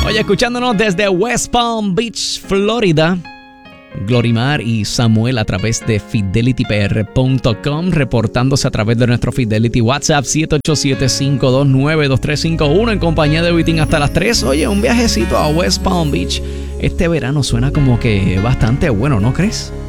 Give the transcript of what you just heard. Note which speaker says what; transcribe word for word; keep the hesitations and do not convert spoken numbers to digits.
Speaker 1: Oye, escuchándonos desde West Palm Beach, Florida, Glorimar y Samuel a través de fidelity p r punto com, reportándose a través de nuestro Fidelity WhatsApp siete ocho siete, cinco dos nueve, dos tres cinco uno en compañía de Witin hasta las tres. Oye, un viajecito a West Palm Beach este verano suena como que bastante bueno, ¿no crees?